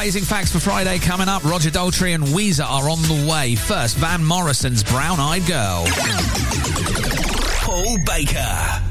Amazing Facts for Friday coming up. Roger Daltrey and Weezer are on the way. First, Van Morrison's Brown Eyed Girl. Paul Baker.